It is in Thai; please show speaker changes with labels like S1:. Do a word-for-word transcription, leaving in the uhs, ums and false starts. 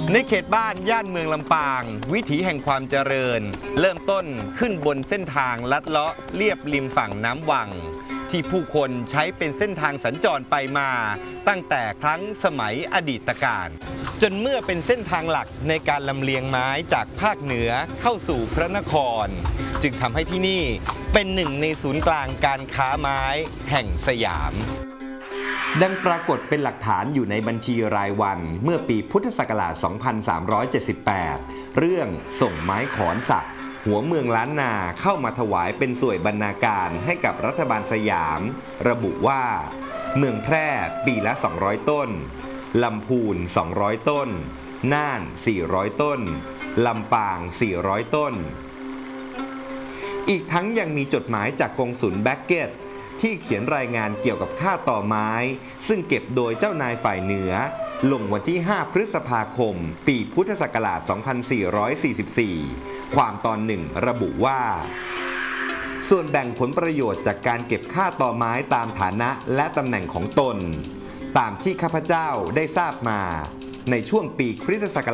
S1: ในเขตบ้านย่านเมืองลำปางวิถีแห่งความเจริญเริ่มต้นขึ้นบนเส้นทางลัดเลาะเลียบริมฝั่งน้ำวังที่ผู้คนใช้เป็นเส้นทางสัญจรไปมาตั้งแต่ครั้งสมัยอดีตการจนเมื่อเป็นเส้นทางหลักในการลำเลียงไม้จากภาคเหนือเข้าสู่พระนครจึงทำให้ที่นี่เป็นหนึ่งในศูนย์กลางการค้าไม้แห่งสยามดังปรากฏเป็นหลักฐานอยู่ในบัญชีรายวันเมื่อปีพุทธศักราช สองพันสามร้อยเจ็ดสิบแปด เรื่องส่งไม้ขอนสักหัวเมืองล้านนาเข้ามาถวายเป็นส่วยบรรณาการให้กับรัฐบาลสยามระบุว่าเมืองแพร่ปีละสองร้อยต้นลำพูนสองร้อยต้นน่านสี่ร้อยต้นลำปางสี่ร้อยต้นอีกทั้งยังมีจดหมายจากกงสุลแบ็กเก็ตที่เขียนรายงานเกี่ยวกับค่าต่อไม้ซึ่งเก็บโดยเจ้านายฝ่ายเหนือลงวันที่ห้าพฤษภาคมปีพุทธศักราช สองพันสี่ร้อยสี่สิบสี่ ความตอนหนึ่งระบุว่าส่วนแบ่งผลประโยชน์จากการเก็บค่าต่อไม้ตามฐานะและตำแหน่งของตนตามที่ข้าพเจ้าได้ทราบมาในช่วงปีคริสตศัก